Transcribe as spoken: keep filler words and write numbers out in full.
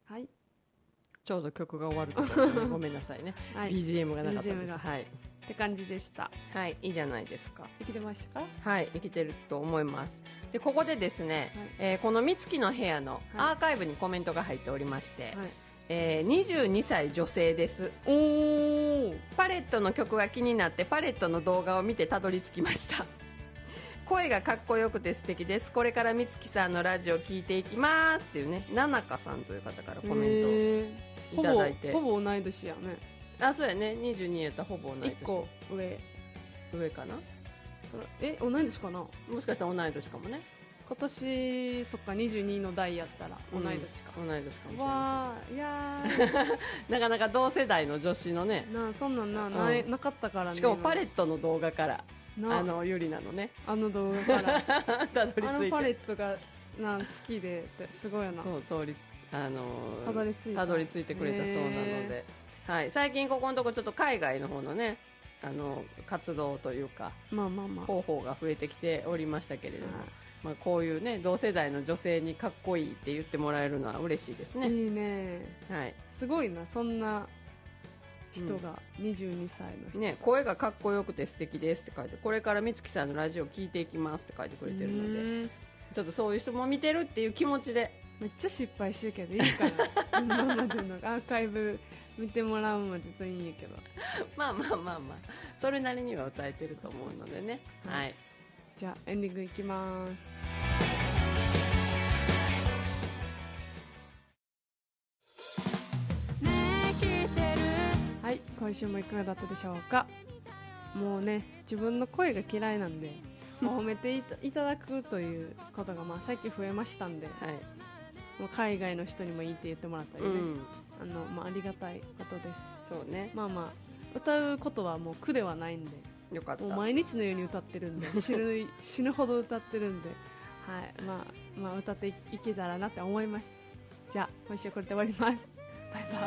はい、 ちょうど曲が終わるところでごめんなさいね、はい、ビージーエム がなかったです。 ビージーエム が、はい、って感じでした。 はい、いいじゃないですか。 生きてましたか？ はい、生きてると思います。でここでですね、はい、えー、このみつきの部屋のアーカイブにコメントが入っておりまして、はい、えー、にじゅうにさい女性です。 おー、 パレットの曲が気になってパレットの動画を見てたどり着きました。声がかっこよくて素敵です。これからみつきさんのラジオ聞いていきますっていうね、ななかさんという方からコメントをいただいて、 ほぼ、ほぼ同い年やね。 あ、そうやね、にじゅうにやったらほぼ同い年。いっこ上上かな。 それえ同い年かな。もしかしたら同い年かもね。 今年そっかにじゅうにの代やったら同い年か、 うん、同い年かもしれません。いやなかなか同世代の女子のね、 なそんなん な,、うん、な, なかったからね。 しかもパレットの動画からあのゆりなのね、 あの動画からたどり着いて、 あのパレットがな好きでってすごいな。 そう通りあのたどり着いたたどり着いてくれたそうなので、はい、最近ここのところちょっと海外の方のねあの活動というか、 まあまあまあ、 方法が増えてきておりましたけれども、はい、まあ、こういうね同世代の女性にかっこいいって言ってもらえるのは嬉しいですね。 いいね、 はい、 すごいな、そんな人がにじゅうにさいの人、 ね、声がかっこよくて素敵ですって書いて、これからみつきさんのラジオ聞いていきますって書いてくれてるので、ちょっとそういう人も見てるっていう気持ちで。 めっちゃ失敗してるけどいいかな今までのアーカイブ見てもらうのは実はいいんやけどまあまあまあまあそれなりには歌えてると思うのでね、はい、はい、 じゃあエンディングいきます。はい、今週もいかがだったでしょうか。もうね自分の声が嫌いなんで褒めてい た, いただくということがまあ最近増えましたんで、はい、もう海外の人にもいいって言ってもらったりね、うん、あのまあ、ありがたいことです。 そうね、 まあまあ歌うことはもう苦ではないんで、 よかった。 もう毎日のように歌ってるんで死ぬ, 死ぬほど歌ってるんで、はい、まあ、まあ歌っていけたらなって思います。じゃあ今週これで終わります。バイバイ。